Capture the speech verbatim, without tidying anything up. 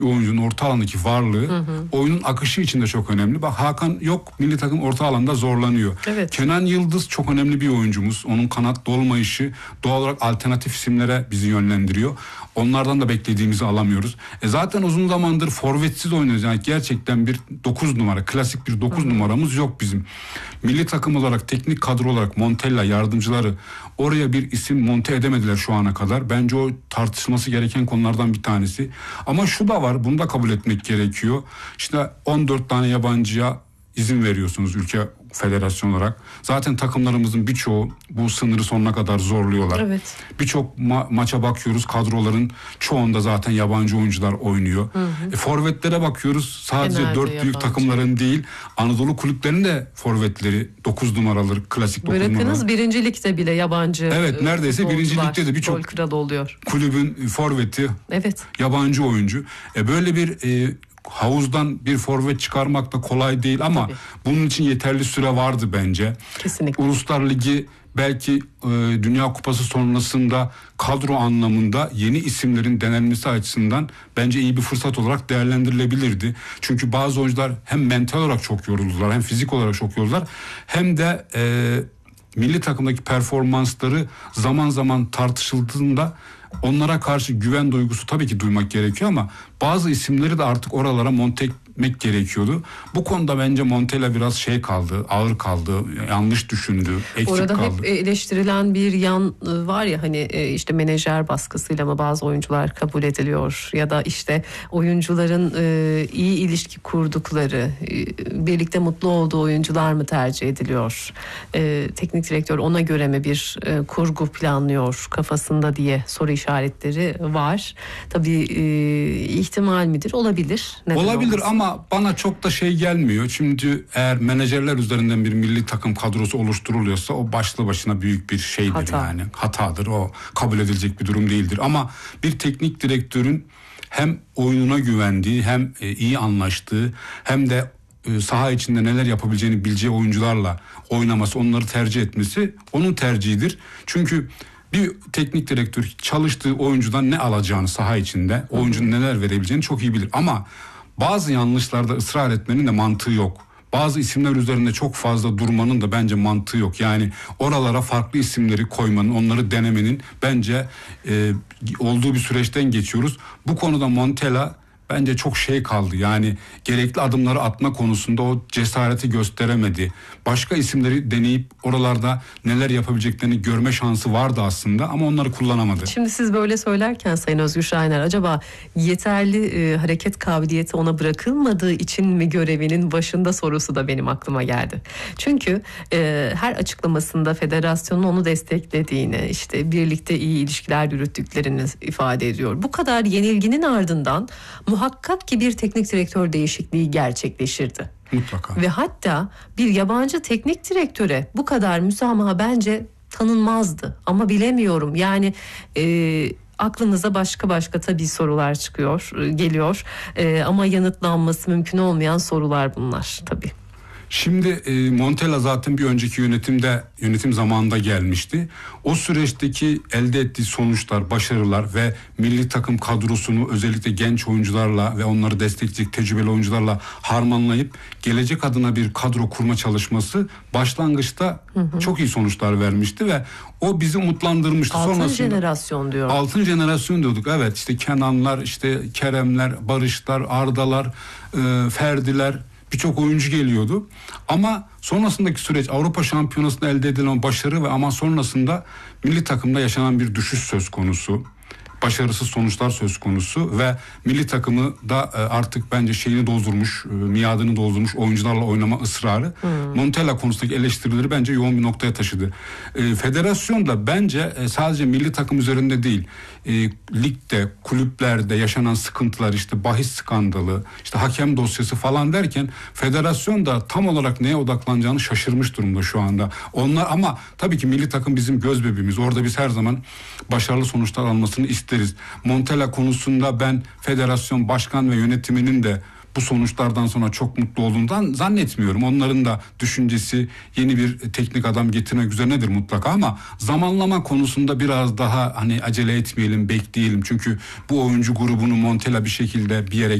bir oyuncunun orta alandaki varlığı hı hı. oyunun akışı için de çok önemli. Bak Hakan yok, milli takım orta alanda zorlanıyor. Evet. Kenan Yıldız çok önemli bir oyuncumuz. Onun kanatta olmayışı doğal olarak alternatif isimlere bizi yönlendiriyor. Onlardan da beklediğimizi alamıyoruz. E zaten uzun zamandır forvetsiz oynuyoruz. Yani gerçekten bir dokuz numara, klasik bir dokuz numaramız yok bizim. Milli takım olarak, teknik kadro olarak Montella, yardımcıları oraya bir isim monte edemediler şu ana kadar. Bence o tartışılması gereken konulardan bir tanesi. Ama şu da var, bunu da kabul etmek gerekiyor. İşte on dört tane yabancıya izin veriyorsunuz ülke federasyon olarak. Zaten takımlarımızın birçoğu bu sınırı sonuna kadar zorluyorlar. Evet. Birçok ma- maça bakıyoruz, kadroların çoğunda zaten yabancı oyuncular oynuyor. Hı hı. E, forvetlere bakıyoruz, sadece Genelde dört büyük yabancı. Takımların değil, Anadolu kulüplerinin de forvetleri dokuz numaraları, klasik dokuz numaraları. Bırakınız birinci ligde bile yabancı. Evet, neredeyse birinci ligde de birçok gol kralı oluyor. Kulübün forveti, evet. yabancı oyuncu. E, böyle bir e, havuzdan bir forvet çıkarmak da kolay değil ama Tabii. bunun için yeterli süre vardı bence. Kesinlikle. Uluslar Ligi belki e, Dünya Kupası sonrasında kadro anlamında yeni isimlerin denenmesi açısından bence iyi bir fırsat olarak değerlendirilebilirdi. Çünkü bazı oyuncular hem mental olarak çok yoruldular, hem fizik olarak çok yoruldular, hem de e, milli takımdaki performansları zaman zaman tartışıldığında onlara karşı güven duygusu tabii ki duymak gerekiyor ama bazı isimleri de artık oralara monte etmek gerekiyordu. Bu konuda bence Montella biraz şey kaldı, ağır kaldı, yanlış düşündü, eksik Orada kaldı. Orada hep eleştirilen bir yan var ya, hani işte menajer baskısıyla mı bazı oyuncular kabul ediliyor ya da işte oyuncuların iyi ilişki kurdukları, birlikte mutlu olduğu oyuncular mı tercih ediliyor? Teknik direktör ona göre mi bir kurgu planlıyor kafasında diye soru işaretleri var. Tabii ihtimal midir? Olabilir. Neden Olabilir olmasın? Ama bana çok da şey gelmiyor. Şimdi eğer menajerler üzerinden bir milli takım kadrosu oluşturuluyorsa o başlı başına büyük bir şeydir. Hata. Yani hatadır. O kabul edilecek bir durum değildir. Ama bir teknik direktörün hem oyununa güvendiği, hem iyi anlaştığı, hem de saha içinde neler yapabileceğini bileceği oyuncularla oynaması, onları tercih etmesi onun tercihidir. Çünkü bir teknik direktör çalıştığı oyuncudan ne alacağını saha içinde, oyuncunun neler verebileceğini çok iyi bilir. Ama bazı yanlışlarda ısrar etmenin de mantığı yok. Bazı isimler üzerinde çok fazla durmanın da bence mantığı yok. Yani oralara farklı isimleri koymanın, onları denemenin bence e, olduğu bir süreçten geçiyoruz. Bu konuda Montella bence çok şey kaldı. Yani gerekli adımları atma konusunda o cesareti gösteremedi. Başka isimleri deneyip oralarda neler yapabileceklerini görme şansı vardı aslında ama onları kullanamadı. Şimdi siz böyle söylerken Sayın Özgür Şahiner, acaba yeterli e, hareket kabiliyeti ona bırakılmadığı için mi görevinin başında sorusu da benim aklıma geldi. Çünkü e, her açıklamasında federasyonun onu desteklediğini, işte birlikte iyi ilişkiler yürüttüklerini ifade ediyor. Bu kadar yenilginin ardından muhakkak ki bir teknik direktör değişikliği gerçekleşirdi. Mutlaka. Ve hatta bir yabancı teknik direktöre bu kadar müsamaha bence tanınmazdı. Ama bilemiyorum. Yani e, aklınıza başka başka tabii sorular çıkıyor, geliyor. E, ama yanıtlanması mümkün olmayan sorular bunlar tabii. Şimdi e, Montella zaten bir önceki yönetimde, yönetim zamanında gelmişti. O süreçteki elde ettiği sonuçlar, başarılar ve milli takım kadrosunu özellikle genç oyuncularla ve onları destekleyecek tecrübeli oyuncularla harmanlayıp gelecek adına bir kadro kurma çalışması başlangıçta hı hı. çok iyi sonuçlar vermişti ve o bizi umutlandırmıştı. Altın Sonrasında, jenerasyon diyor. Altın jenerasyon diyorduk, evet, işte Kenanlar, işte Keremler, Barışlar, Ardalar, e, Ferdiler, birçok oyuncu geliyordu. Ama sonrasındaki süreç, Avrupa Şampiyonası'nda elde edilen başarı ve ama sonrasında milli takımda yaşanan bir düşüş söz konusu. Başarısız sonuçlar söz konusu ve milli takımı da artık bence şeyini doldurmuş, miadını doldurmuş oyuncularla oynama ısrarı hmm. Montella konusundaki eleştirileri bence yoğun bir noktaya taşıdı. E, federasyon da bence sadece milli takım üzerinde değil, e, ligde, kulüplerde yaşanan sıkıntılar, işte bahis skandalı, işte hakem dosyası falan derken federasyon da tam olarak neye odaklanacağını şaşırmış durumda şu anda. Onlar ama tabii ki milli takım bizim göz bebeğimiz. Orada biz her zaman başarılı sonuçlar almasını isteriz. Montella konusunda ben federasyon başkan ve yönetiminin de bu sonuçlardan sonra çok mutlu olduğundan zannetmiyorum. Onların da düşüncesi yeni bir teknik adam getirmek üzerinedir mutlaka ama zamanlama konusunda biraz daha hani acele etmeyelim, bekleyelim. Çünkü bu oyuncu grubunu Montella bir şekilde bir yere